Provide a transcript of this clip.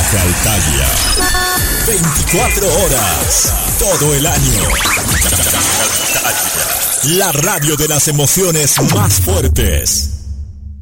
Caltaglia. 24 horas, todo el año. La radio de las emociones más fuertes.